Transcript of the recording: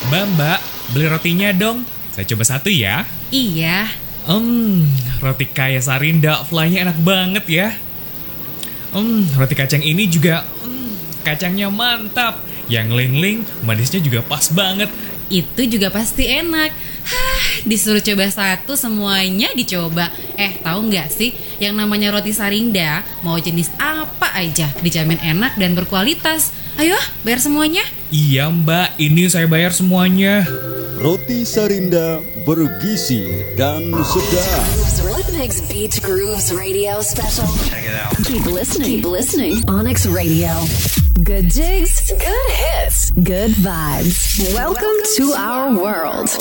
Mbak, beli rotinya dong. Saya coba satu ya. Iya. Roti kaya Sarinda, fly-nya enak banget ya. Roti kacang ini juga, kacangnya mantap. Yang ling-ling, manisnya juga pas banget. Itu juga pasti enak. Disuruh coba satu semuanya dicoba. Tahu nggak sih, yang namanya roti Sarinda, mau jenis apa aja dijamin enak dan berkualitas. Ayo, bayar semuanya. Iya Mbak, ini saya bayar semuanya. Roti Sarinda bergizi dan sedap. Rhythmix Beach Grooves Radio Special. Check it out. Keep listening. Onyx Radio. Good jigs, good hits, good vibes. Welcome to our world.